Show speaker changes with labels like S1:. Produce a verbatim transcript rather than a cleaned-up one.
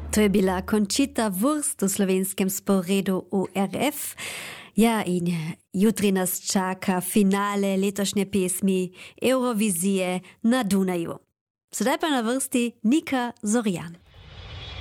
S1: To je bila Conchita Wurst u slovenskem sporedu U R F. Ja, in jutri nas čaka finale letošnje pesmi Eurovizije na Dunaju. Sedaj pa na vrsti Nika Zorjan.